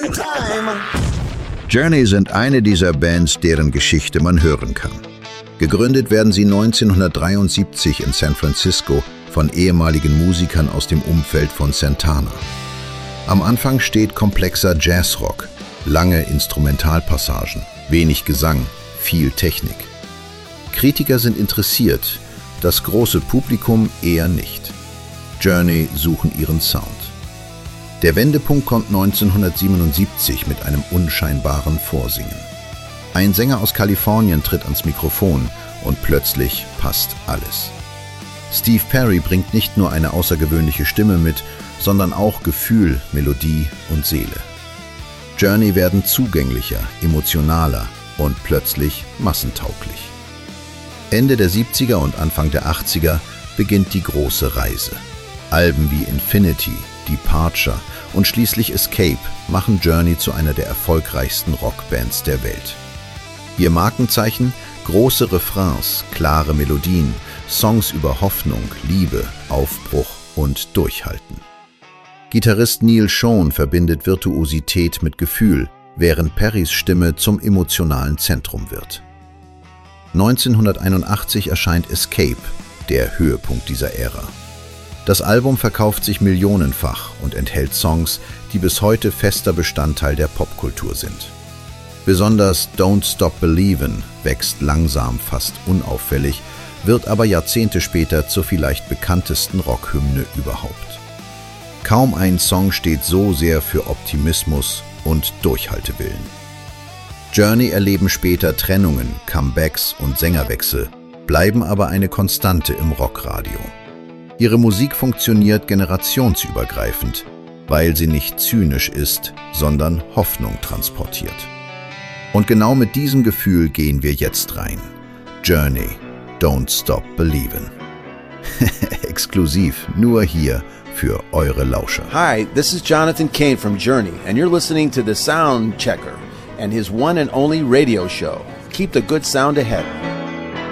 Journey sind eine dieser Bands, deren Geschichte man hören kann. Gegründet werden sie 1973 in San Francisco von ehemaligen Musikern aus dem Umfeld von Santana. Am Anfang steht komplexer Jazzrock, lange Instrumentalpassagen, wenig Gesang, viel Technik. Kritiker sind interessiert, das große Publikum eher nicht. Journey suchen ihren Sound. Der Wendepunkt kommt 1977 mit einem unscheinbaren Vorsingen. Ein Sänger aus Kalifornien tritt ans Mikrofon und plötzlich passt alles. Steve Perry bringt nicht nur eine außergewöhnliche Stimme mit, sondern auch Gefühl, Melodie und Seele. Journey werden zugänglicher, emotionaler und plötzlich massentauglich. Ende der 70er und Anfang der 80er beginnt die große Reise. Alben wie Infinity, Departure und schließlich Escape machen Journey zu einer der erfolgreichsten Rockbands der Welt. Ihr Markenzeichen: große Refrains, klare Melodien, Songs über Hoffnung, Liebe, Aufbruch und Durchhalten. Gitarrist Neal Schon verbindet Virtuosität mit Gefühl, während Perrys Stimme zum emotionalen Zentrum wird. 1981 erscheint Escape, der Höhepunkt dieser Ära. Das Album verkauft sich millionenfach und enthält Songs, die bis heute fester Bestandteil der Popkultur sind. Besonders Don't Stop Believin' wächst langsam, fast unauffällig, wird aber Jahrzehnte später zur vielleicht bekanntesten Rockhymne überhaupt. Kaum ein Song steht so sehr für Optimismus und Durchhaltewillen. Journey erleben später Trennungen, Comebacks und Sängerwechsel, bleiben aber eine Konstante im Rockradio. Ihre Musik funktioniert generationsübergreifend, weil sie nicht zynisch ist, sondern Hoffnung transportiert. Und genau mit diesem Gefühl gehen wir jetzt rein. Journey, Don't Stop Believin'. Exklusiv, nur hier für eure Lauscher. Hi, this is Jonathan Cain from Journey, and you're listening to The Sound Checker and his one and only radio show. Keep the good sound ahead.